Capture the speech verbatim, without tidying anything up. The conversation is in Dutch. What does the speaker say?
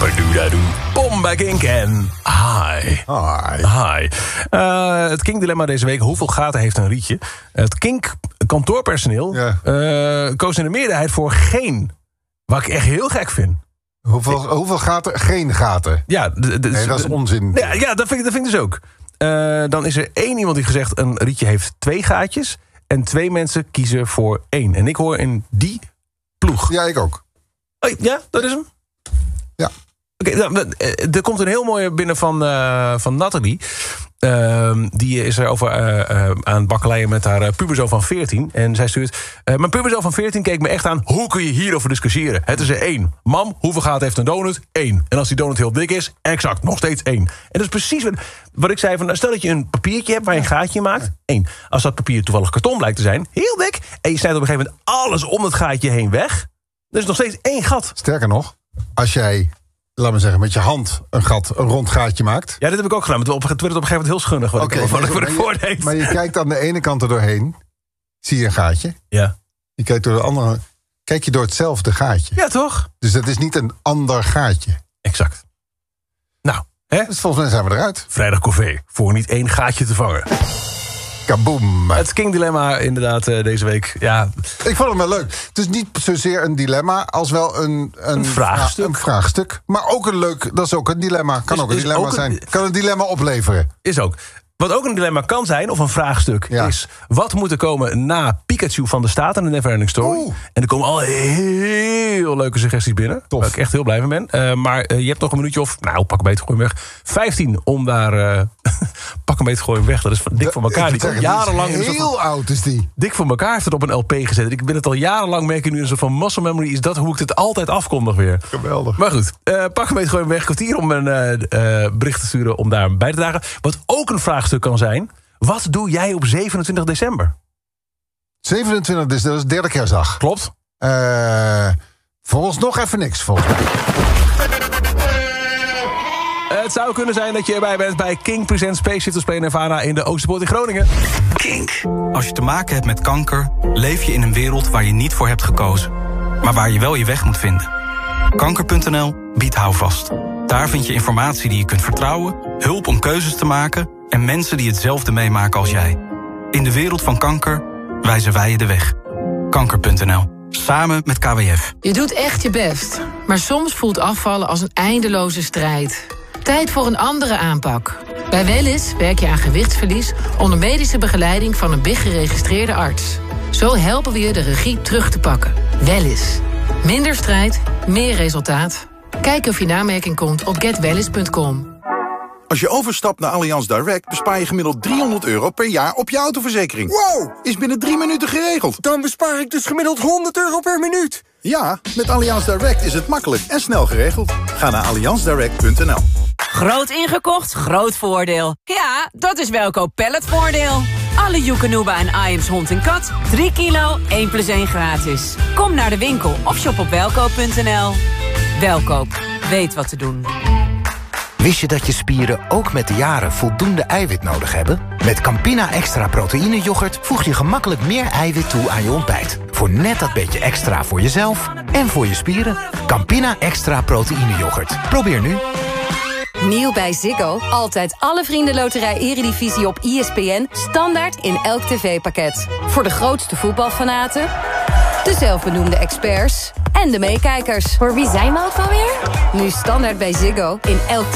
Padoedadoe. Bom bij Kink en hi. Hi. Hi. Uh, het Kink-dilemma deze week. Hoeveel gaten heeft een rietje? Het Kink-kantoorpersoneel Ja. uh, koos in de meerderheid voor geen. Wat ik echt heel gek vind. Hoeveel, hoeveel gaten? Geen gaten. Ja, d- d- Nee, dat is onzin. Ja, ja dat, vind ik, dat vind ik dus ook. Uh, dan is er één iemand die gezegd... een rietje heeft twee gaatjes... en twee mensen kiezen voor één. En ik hoor in die ploeg. Ja, ik ook. Oh, ja, dat is hem? Ja. Oké, okay, nou, er komt een heel mooie binnen van, uh, van Nathalie. Uh, die is er over uh, uh, aan het bakkeleien met haar uh, puberzoon van veertien. En zij stuurt... Uh, mijn puberzoon van veertien keek me echt aan... hoe kun je hierover discussiëren? Het is er één. Mam, hoeveel gaten heeft een donut? Eén. En als die donut heel dik is, exact, nog steeds één. En dat is precies wat, wat ik zei. Van, stel dat je een papiertje hebt waar je een gaatje in maakt. Één. Als dat papier toevallig karton blijkt te zijn, heel dik... en je snijdt op een gegeven moment alles om het gaatje heen weg... dan is nog steeds één gat. Sterker nog, als jij... laat me zeggen, met je hand een gat, een rond gaatje maakt. Ja, dit heb ik ook gedaan. Het werd op een gegeven moment heel schunnig. Wat okay, ik, wat maar, ik voor de maar, voordeed. Je, maar je kijkt aan de ene kant er doorheen. Zie je een gaatje. Ja. Je kijkt door de andere. Kijk je door hetzelfde gaatje. Ja, toch? Dus dat is niet een ander gaatje. Exact. Nou, hè? Dus volgens mij zijn we eruit. Vrijdag corvée. Voor niet één gaatje te vangen. Kaboom. Het Kink-dilemma inderdaad uh, deze week. Ja. Ik vond het wel leuk. Het is niet zozeer een dilemma als wel een, een, een vraagstuk. Ja, een vraagstuk. Maar ook een leuk, dat is ook een dilemma. Kan is, ook een dilemma ook zijn. Een, kan een dilemma opleveren. Is ook. Wat ook een dilemma kan zijn, of een vraagstuk, ja. is... wat moet er komen na Pikachu van de Staat en de Neverending Story? Oeh. En er komen al heel leuke suggesties binnen. Tof. Waar ik echt heel blij van ben. Uh, maar uh, je hebt nog een minuutje of... nou, pak een beetje gooi hem weg. vijftien om daar... Uh, pak een beetje gooi hem weg. Dat is van, dik voor elkaar. Die zeggen, jarenlang die is heel van, oud is die. Dik voor elkaar heeft het op een L P gezet. Ik ben het al jarenlang merken nu een soort van muscle memory. Is dat hoe ik het altijd afkondig weer. Geweldig. Maar goed, uh, pak een beetje gooi hem weg. Kwartier om een uh, uh, bericht te sturen om daar bij te dragen. Wat ook een vraagstuk kan zijn... wat doe jij op zevenentwintig december? zevenentwintig december, dat is derde kerstdag. Klopt. Uh, voor ons nog even niks, volgens mij. Het zou kunnen zijn dat je erbij bent bij Kink Presents Space Shifters Play Nirvana in de Oosterpoort in Groningen. Kink. Als je te maken hebt met kanker, leef je in een wereld waar je niet voor hebt gekozen. Maar waar je wel je weg moet vinden. Kanker punt n l biedt houvast. Daar vind je informatie die je kunt vertrouwen, hulp om keuzes te maken... en mensen die hetzelfde meemaken als jij. In de wereld van kanker wijzen wij je de weg. Kanker punt n l. Samen met K W F. Je doet echt je best. Maar soms voelt afvallen als een eindeloze strijd. Tijd voor een andere aanpak. Bij Wellness werk je aan gewichtsverlies... onder medische begeleiding van een B I G-geregistreerde arts. Zo helpen we je de regie terug te pakken. Wellness. Minder strijd, meer resultaat. Kijk of je namerking komt op get wellness punt com. Als je overstapt naar Allianz Direct bespaar je gemiddeld driehonderd euro per jaar op je autoverzekering. Wow! Is binnen drie minuten geregeld. Dan bespaar ik dus gemiddeld honderd euro per minuut. Ja, met Allianz Direct is het makkelijk en snel geregeld. Ga naar allianz direct punt n l. Groot ingekocht, groot voordeel. Ja, dat is Welkoop Palletvoordeel. Alle Joekanuba en Iams hond en kat, drie kilo, één plus één gratis. Kom naar de winkel of shop op welkoop punt n l. Welkoop, weet wat te doen. Wist je dat je spieren ook met de jaren voldoende eiwit nodig hebben? Met Campina Extra Proteïne Yoghurt voeg je gemakkelijk meer eiwit toe aan je ontbijt. Voor net dat beetje extra voor jezelf en voor je spieren. Campina Extra Proteïne Yoghurt. Probeer nu. Nieuw bij Ziggo. Altijd alle vriendenloterij Eredivisie op I S P N. Standaard in elk tv-pakket. Voor de grootste voetbalfanaten, de zelfbenoemde experts en de meekijkers. Voor wie zijn we ook alweer? Nu standaard bij Ziggo in elk